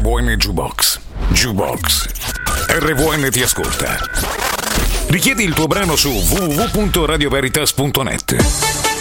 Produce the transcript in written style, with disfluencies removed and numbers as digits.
RVN Jukebox. Jukebox. RVN ti ascolta. Richiedi il tuo brano su www.radioveritas.net.